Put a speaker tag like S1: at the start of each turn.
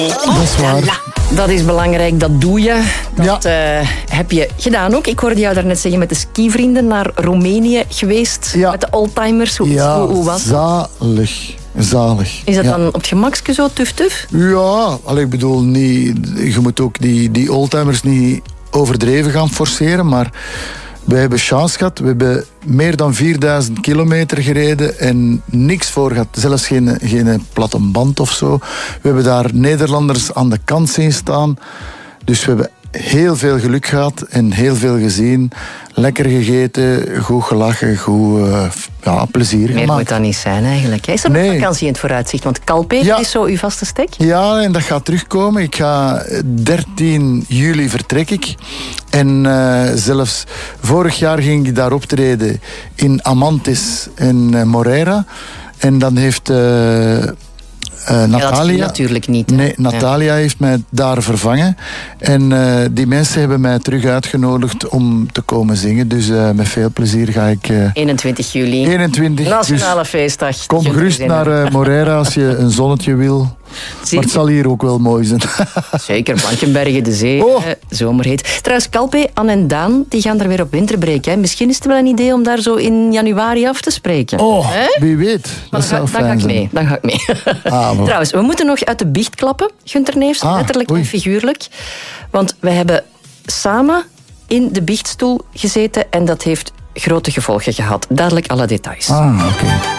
S1: Dat is waar.
S2: Dat is belangrijk, dat doe je. Dat heb je gedaan ook. Ik hoorde jou daarnet zeggen met de skivrienden naar Roemenië geweest.
S1: Ja.
S2: Met de oldtimers. Hoe was dat?
S1: Zalig.
S2: Is dat dan op het gemakske zo tuf?
S1: Ja, ik bedoel, je moet ook die oldtimers niet overdreven gaan forceren, maar we hebben chance gehad. We hebben meer dan 4000 kilometer gereden en niks voor gehad. Zelfs geen platte band of zo. We hebben daar Nederlanders aan de kant zien staan. Dus we hebben heel veel geluk gehad en heel veel gezien. Lekker gegeten, goed gelachen, goed plezier gemaakt.
S2: Meer moet dat niet zijn eigenlijk. Is er nog vakantie in het vooruitzicht? Want Calpe is zo uw vaste stek?
S1: Ja, en dat gaat terugkomen. Ik ga 13 juli vertrek ik. En zelfs vorig jaar ging ik daar optreden in Amantis en Moreira. En dan heeft Natalia...
S2: dat ging natuurlijk niet.
S1: Nee, Natalia heeft mij daar vervangen. En die mensen hebben mij terug uitgenodigd om te komen zingen. Dus met veel plezier ga ik...
S2: 21 juli.
S1: 21.
S2: Nationale feestdag.
S1: Kom gerust naar Moreira als je een zonnetje wil. Maar het zal hier ook wel mooi zijn.
S2: Zeker, Blankenbergen, de zee, zomerheet. Trouwens, Calpe, Anne en Daan, die gaan er weer op winterbreak. Hè? Misschien is het wel een idee om daar zo in januari af te spreken.
S1: Wie weet. Dat zou fijn zijn.
S2: Dan ga ik mee. Trouwens, we moeten nog uit de biecht klappen, Gunther Neefs, letterlijk en figuurlijk. Want we hebben samen in de biechtstoel gezeten en dat heeft grote gevolgen gehad. Dadelijk alle details.
S1: Oké.